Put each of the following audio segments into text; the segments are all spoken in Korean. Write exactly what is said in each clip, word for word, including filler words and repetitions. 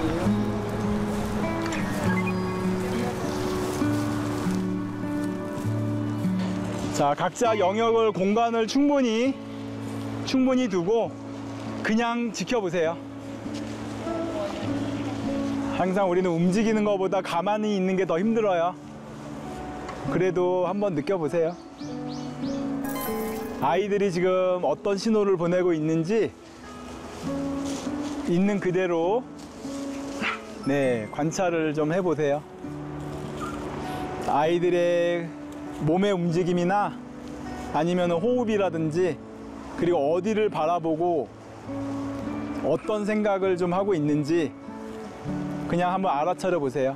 자, 각자 영역을, 공간을 충분히 충분히 두고 그냥 지켜보세요. 항상 우리는 움직이는 것보다 가만히 있는 게 더 힘들어요. 그래도 한번 느껴보세요. 아이들이 지금 어떤 신호를 보내고 있는지 있는 그대로 네, 관찰을 좀 해보세요. 아이들의 몸의 움직임이나 아니면 호흡이라든지, 그리고 어디를 바라보고 어떤 생각을 좀 하고 있는지 그냥 한번 알아차려 보세요.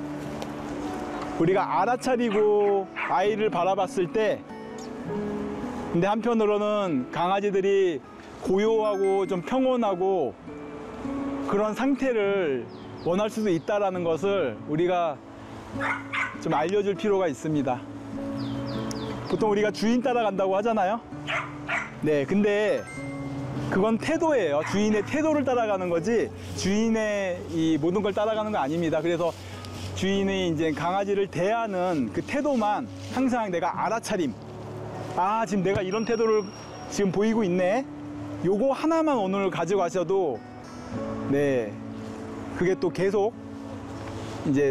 우리가 알아차리고 아이를 바라봤을 때, 근데 한편으로는 강아지들이 고요하고 좀 평온하고 그런 상태를 원할 수도 있다는 것을 우리가 좀 알려줄 필요가 있습니다. 보통 우리가 주인 따라간다고 하잖아요. 네, 근데 그건 태도예요. 주인의 태도를 따라가는 거지 주인의 이 모든 걸 따라가는 거 아닙니다. 그래서 주인이 이제 강아지를 대하는 그 태도만 항상 내가 알아차림. 아, 지금 내가 이런 태도를 지금 보이고 있네. 요거 하나만 오늘 가져가셔도 네, 그게 또 계속 이제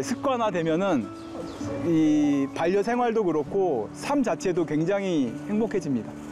습관화되면은 이 반려 생활도 그렇고 삶 자체도 굉장히 행복해집니다.